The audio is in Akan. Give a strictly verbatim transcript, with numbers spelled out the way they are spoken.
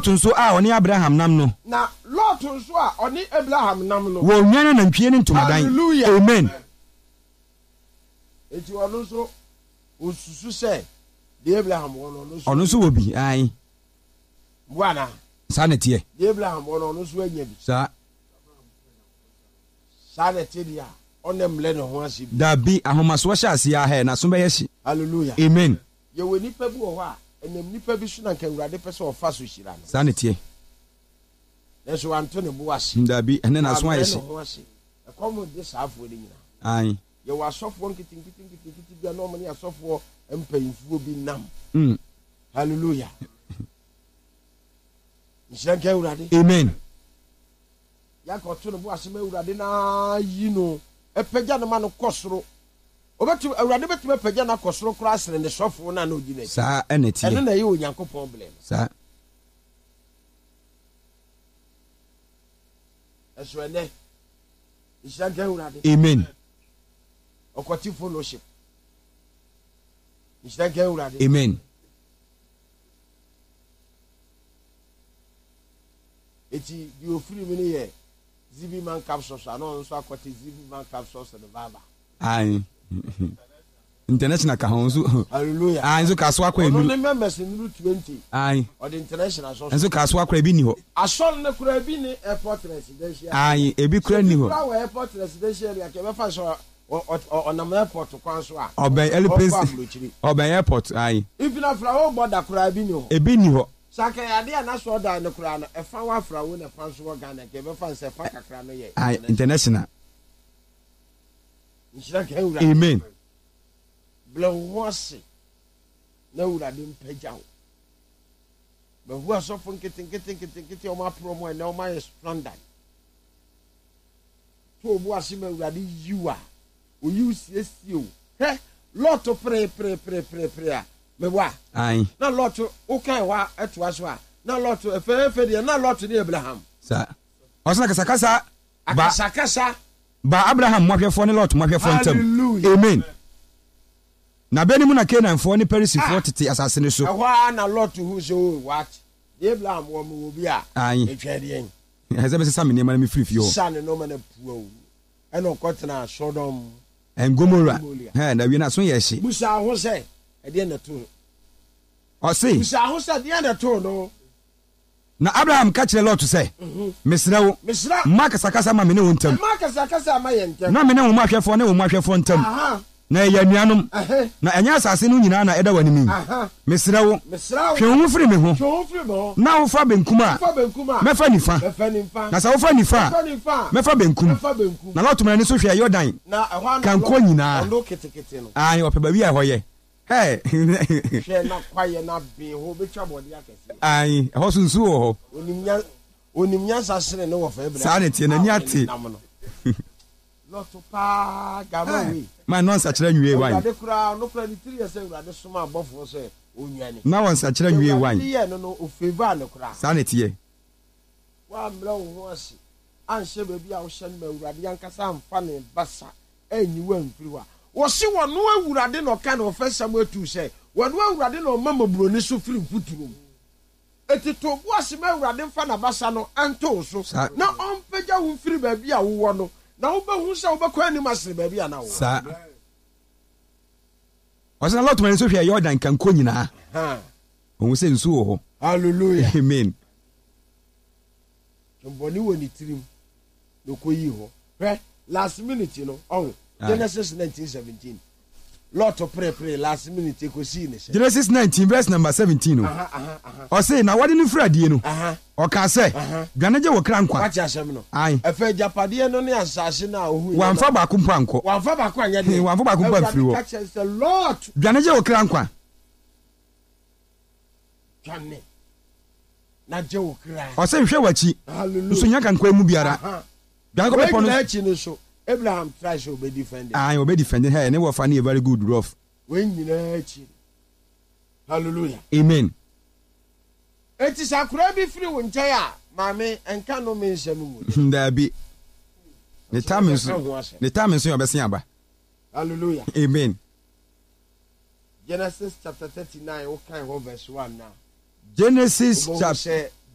nso a oni Abraham nam no na Lot nso a oni Abraham nam no wo nwana na ntwie ne ntomadan. Hallelujah. Amen. Eti ono nso osusu se de Abraham wono no so ono nso wo bi ai bwana sa na tie de Abraham wono no so anya bi sa sa na tie dia onem le no ho ase bi da bi ahomaso hye ase ya ha na so be hye. Hallelujah. Amen. Ye we nipa bi wo ho a enem nipa bi so na nka Awurade pese o fa so hira no sa na tie eso anto ne bo ase da bi ene na so ayese e komo de saafo de nyina ai ye wa sofo nkitin kitin kitin kitin bia no mo ne asofo empayinfuo bi nam. Mm. Hallelujah. Nsanke Awurade. Amen. Ya ko to no bo ase ma Awurade na yi no epagya no ma no kosoro obetu Awurade betu epagya na kosoro kura asere ne sofo na na ogina sa ene tie ene na ye onyankopon blem sa eso ene nsanke Awurade. Amen. Okwati fellowship nsanke Awurade. Amen. Eti di ofiri mi ni ye zibi man capsules ano nso akwati zibi man capsules de baba ai international ka ho nso. Hallelujah. ai nso ka so akwa ebi no ne members ni twenty ai or the international so nso ka so akwa ebi ni ho asol ne kura bi ni airport residential ai ebi kura ni ho kura airport residential ya ke be fa so on airport kwan so a oben el place oben airport ai ifina fra o border kura bi ni ho ebi ni ho saka ya de na so da ne kura no e fa wa fra wo ne pan so ga na ke be fa se fa kakra no ye ai international. nsanke Awurade. Amen. Blawose na Awurade mpagya wo bahu asofo nketen nketen nketen nketen o ma promo na o ma ye standard to obu ase ma Awurade yiwa o yiw siesie o he Lot pre pre pre pre pre a me wa ai na Lot o kan wa etoa so a na Lot efe efe de na Lot ni Abraham sa osana kasa kasa ba akasa kasa ba Abraham mohwefo ne Lot mohwefo ntam. Amen. Na beni mu na Canaan fo ne Perisifo tete asase ne so. Ehwa na Lot hu so what Abraham wo mu obi a etwede yen heze be sesa me ne ma me frifie ho san no ma na puo e no kotena Sodom en Gomorrah he na wi na so ye hye musa ho se e de na to o sei musa ho se de na to no na Abraham ka kire Lot say mesrawo mesra ma kasa kasa ma me ne wontam ma kasa kasa ma ye ntam na me ne wo ma hwefo ne wo ma hwefo ntam na ya nuanom na enya asase no nyina na eda wanimi mesrawo mesrawo hwe wo firi me ho hwe wo firi me ho na wo fa benkum a fa benkum a mefa nifa mefa nifa na sa wo fa nifa fa nifa mefa benkum mefa benkum na Lot mra ni so hwe Yordan na ehwa na kan ko nyina ndo ketekete no ai ope ba wi a hoye hey hwe na kwaye na be ho betwa body akese ai ho sunsu ho onimnya onimnya sasere ne wo fa ebra sa ne tie na ni ate Lot pa gamowi ma no nsa kire nwie wan Awurade kura no kura ni tiri ese Awurade soma abofo se onwani na won nsa kire nwie wan ye no no o favor ne kura sa ne tie wa mra wo ho ase anhye baabi a wo hye no Awurade yankasa amfa ne basa anyi wa mfiriwa wo se wo no Awurade no ka no ofesa mo atu se wo no Awurade no mama buroni so firi mputurum etito bo ase ma Awurade mfa na basa no anto so na ompagya wo mfiri baabi a wo wo no na wo behu sha wo bekwa ni masere baabi ana wo sa osana Lot mra ni so hwe Yordan kan ko nyina ha o se nsu ho. Hallelujah. Amen. Mboni woni tirim no koyi ho hwe last minute no on Genesis nineteen seventeen Lot pray pray last minute ko si ne Genesis nineteen verse number seventeen no aha aha aha o say na wade ni fradie no aha o ka say dwaneje wo kra nkwa wacha asem no ai efa japade no ne asase na ohu wan fa ba ko mpa nko wan fa ba ko anya de wan fa ba ko mpa firi wo wacha say Lot dwaneje wo kra nkwa dwane na je wo kra o say hwe wachi nso nya kan kwa mu biara dwan ko be pono na chi no so Abraham tries to be defending. Ah, be defending her. Ne was funny, a very good rough. When you know, hallelujah. Amen. It is a crabby free one tire, mammy, and can no mean some. There be the time is the time is your best. Hallelujah. Amen. Genesis chapter thirty-nine, what kind of verse one now? Genesis chapter